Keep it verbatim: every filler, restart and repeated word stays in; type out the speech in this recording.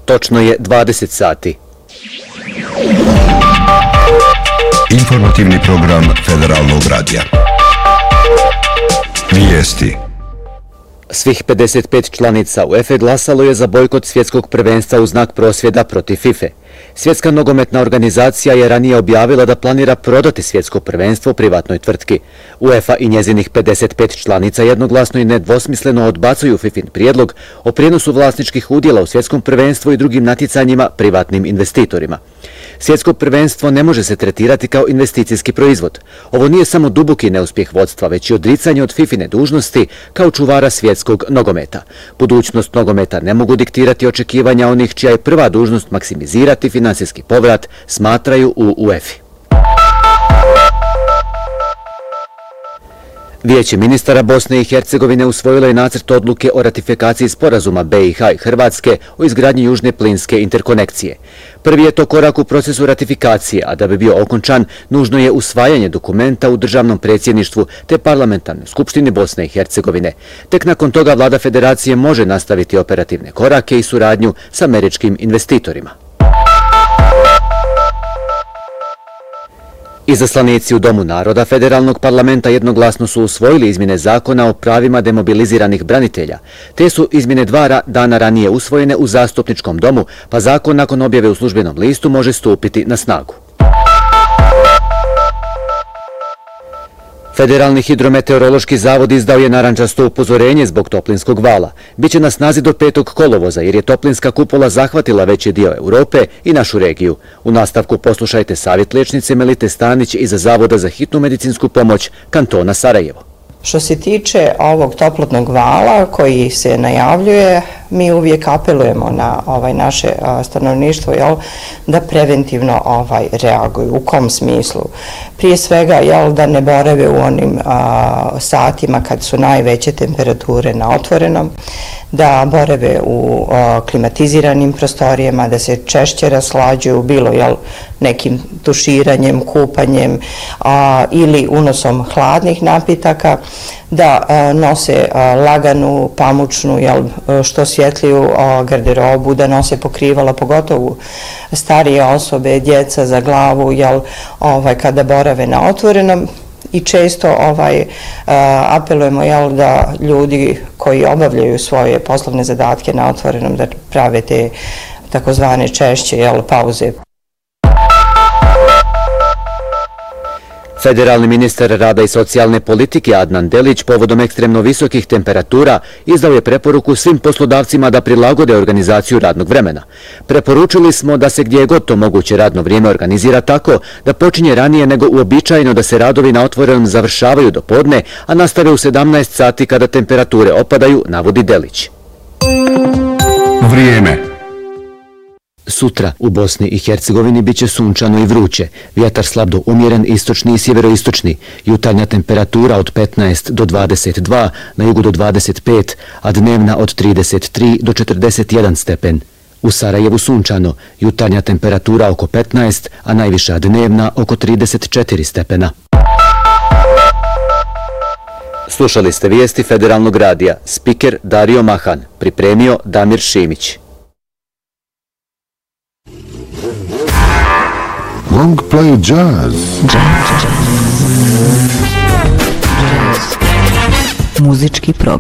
Točno je dvadeset sati. Informativni program Federalnog radija. Vijesti. Svih pedeset pet članica UEFA glasalo je za bojkot svjetskog prvenstva u znak prosvjeda protiv FIFA. Svjetska nogometna organizacija je ranije objavila da planira prodati svjetsko prvenstvo privatnoj tvrtki. UEFA i njezinih pedeset pet članica jednoglasno i nedvosmisleno odbacuju FIFIn prijedlog o prijenosu vlasničkih udjela u svjetskom prvenstvu i drugim natjecanjima privatnim investitorima. Svjetsko prvenstvo ne može se tretirati kao investicijski proizvod. Ovo nije samo duboki neuspjeh vodstva, već i odricanje od FIFIne dužnosti kao čuvara svjetskog nogometa. Budućnost nogometa ne mogu diktirati očekivanja onih čija je prva dužnost maksimizirati finansijski povrat, smatraju u UEFA. Vijeće ministara Bosne i Hercegovine usvojilo je nacrt odluke o ratifikaciji sporazuma B i H i Hrvatske o izgradnji južne plinske interkonekcije. Prvi je to korak u procesu ratifikacije, a da bi bio okončan, nužno je usvajanje dokumenta u državnom predsjedništvu te parlamentarnoj skupštini Bosne i Hercegovine. Tek nakon toga vlada federacije može nastaviti operativne korake i suradnju s američkim investitorima. Izaslanici u Domu naroda Federalnog parlamenta jednoglasno su usvojili izmjene zakona o pravima demobiliziranih branitelja. Te su izmjene dva dana ranije usvojene u Zastupničkom domu, pa zakon nakon objave u službenom listu može stupiti na snagu. Federalni hidrometeorološki zavod izdao je narandžasto upozorenje zbog toplinskog vala. Biće na snazi do petog kolovoza jer je toplinska kupola zahvatila veći dio Europe i našu regiju. U nastavku poslušajte savjet liječnice Melite Stanić iz Zavoda za hitnu medicinsku pomoć kantona Sarajevo. Što se tiče ovog toplotnog vala koji se najavljuje, mi uvijek apelujemo na ovaj naše stanovništvo jel, da preventivno ovaj reaguju. U kom smislu? Prije svega jel, da ne borave u onim a, satima kad su najveće temperature na otvorenom, da borave u a, klimatiziranim prostorijama, da se češće raslađuju, bilo jel, nekim tuširanjem, kupanjem a, ili unosom hladnih napitaka, da a, nose a, laganu, pamučnu, jel, što svjetliju a, garderobu, da nose pokrivala, pogotovo starije osobe, djeca za glavu, jel, ovaj, kada borave na otvorenom. I često ovaj, a, apelujemo jel, da ljudi koji obavljaju svoje poslovne zadatke na otvorenom da prave te takozvane češće jel, pauze. Federalni ministar rada i socijalne politike Adnan Delić povodom ekstremno visokih temperatura izdao je preporuku svim poslodavcima da prilagode organizaciju radnog vremena. Preporučili smo da se gdje je god to moguće radno vrijeme organizira tako da počinje ranije nego uobičajeno da se radovi na otvorenom završavaju do podne, a nastave u sedamnaest sati kada temperature opadaju, navodi Delić. Vrijeme. Sutra u Bosni i Hercegovini biće sunčano i vruće. Vjetar slab do umjeren, istočni i sjeveroistočni. Jutarnja temperatura od petnaest do dvadeset dva, na jugu do dvadeset pet, a dnevna od trideset tri do četrdeset jedan stepen. U Sarajevu sunčano, jutarnja temperatura oko petnaest, a najviša dnevna oko trideset četiri stepena. Slušali ste vijesti Federalnog radija. Spiker Dario Mahan, pripremio Damir Šimić. Long play jazz. Jazz. Muzički program.